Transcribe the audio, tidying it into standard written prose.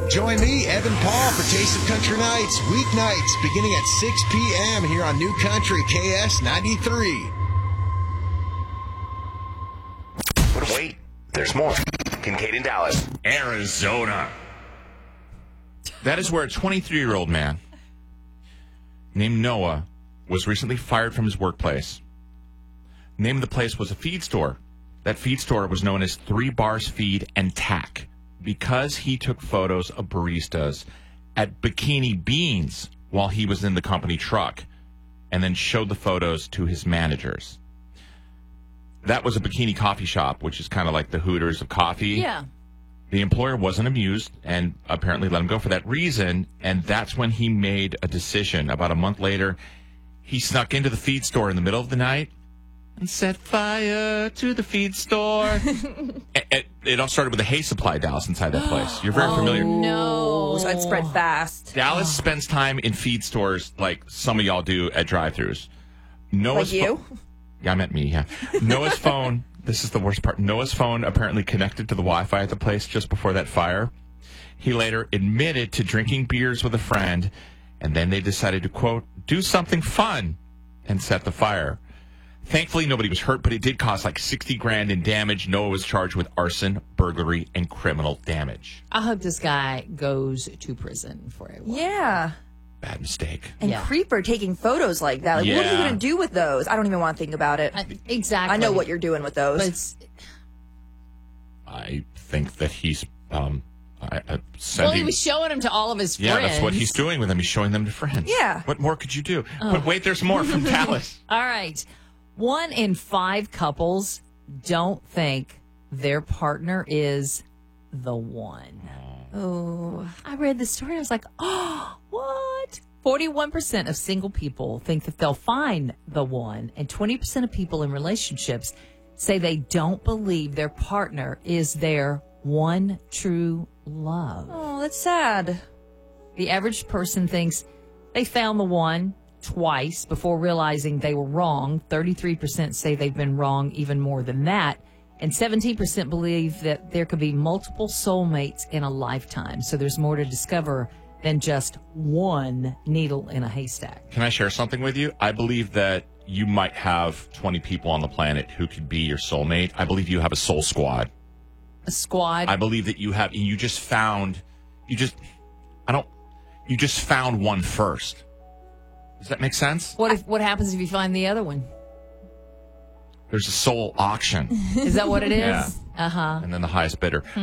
Join me, Evan Paul, for Taste of Country Nights, weeknights, beginning at 6 p.m. here on New Country KS 93. But wait, there's more. Kincaid in Dallas, Arizona. That is where a 23-year-old man named Noah was recently fired from his workplace. The name of the place was a feed store. That feed store was known as 3 Bars Feed and Tack because he took photos of baristas at Bikini Beans while he was in the company truck and then showed the photos to his managers. That was a bikini coffee shop, which is kind of like the Hooters of coffee. Yeah. The employer wasn't amused and apparently let him go for that reason, and that's when he made a decision. About a month later, he snuck into the feed store in the middle of the night and set fire to the feed store. It all started with a hay supply, Dallas, inside that place. You're very familiar. No. So it spread fast. Dallas spends time in feed stores like some of y'all do at drive-thrus. Like you? Yeah, I meant me, yeah. Noah's phone, this is the worst part. Noah's phone apparently connected to the Wi-Fi at the place just before that fire. He later admitted to drinking beers with a friend, and then they decided to, quote, do something fun and set the fire. Thankfully, nobody was hurt, but it did cost like $60,000 in damage. Noah was charged with arson, burglary, and criminal damage. I hope this guy goes to prison for a while. Yeah. Bad mistake. And creeper taking photos like that. Like, what are you going to do with those? I don't even want to think about it. Exactly. I know what you're doing with those. I think that he's he was showing them to all of his friends. Yeah, that's what he's doing with them. He's showing them to friends. Yeah. What more could you do? But wait, there's more from Dallas. All right. 1 in 5 couples don't think their partner is the one. Oh. I read this story. I was like, oh, what? 41% of single people think that they'll find the one, and 20% of people in relationships say they don't believe their partner is their one true love. Oh, that's sad. The average person thinks they found the one twice before realizing they were wrong. 33% say they've been wrong even more than that. And 17% believe that there could be multiple soulmates in a lifetime. So there's more to discover than just one needle in a haystack. Can I share something with you? I believe that you might have 20 people on the planet who could be your soulmate. I believe you have a soul squad. A squad? I believe that you just found one first. Does that make sense? What happens if you find the other one? There's a soul auction. Is that what it is? Yeah. Uh-huh. And then the highest bidder.